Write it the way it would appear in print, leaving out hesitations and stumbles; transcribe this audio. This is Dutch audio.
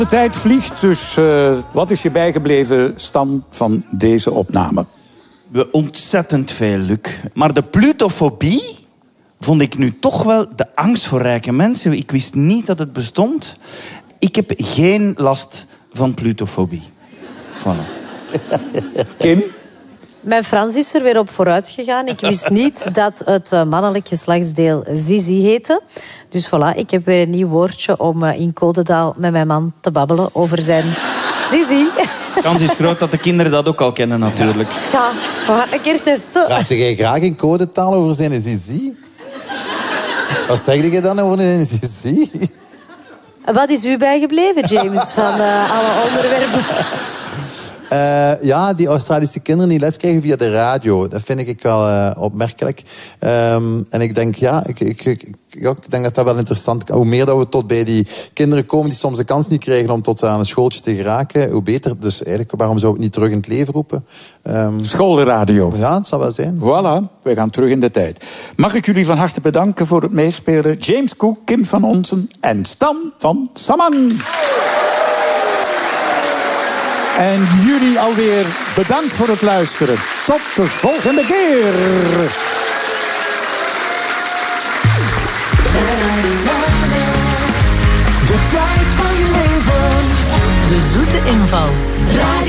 De tijd vliegt, dus wat is je bijgebleven, Stan, van deze opname? Ontzettend veel, Luc. Maar de plutofobie vond ik nu toch wel de angst voor rijke mensen. Ik wist niet dat het bestond. Ik heb geen last van plutofobie. Voilà. Kim? Mijn Frans is er weer op vooruit gegaan. Ik wist niet dat het mannelijk geslachtsdeel Zizi heette. Dus voilà, ik heb weer een nieuw woordje om in codetaal met mijn man te babbelen over zijn Zizi. De kans is groot dat de kinderen dat ook al kennen, natuurlijk. Tja, we gaan een keer testen. Praat jij graag in codetaal over zijn Zizi? Wat zeg je dan over een Zizi? Wat is u bijgebleven, James, van alle onderwerpen? Ja, die Australische kinderen die les krijgen via de radio. Dat vind ik wel opmerkelijk. En ik denk, ik denk dat dat wel interessant is. Hoe meer dat we tot bij die kinderen komen die soms de kans niet krijgen om tot aan een schooltje te geraken, hoe beter. Dus eigenlijk, waarom zou ik het niet terug in het leven roepen? Schoolradio. Ja, het zal wel zijn. Voilà, we gaan terug in de tijd. Mag ik jullie van harte bedanken voor het meespelen. James Cook, Kim van Onsen en Stan van Samman. En jullie alweer bedankt voor het luisteren. Tot de volgende keer. De tijd van je leven. De zoete inval.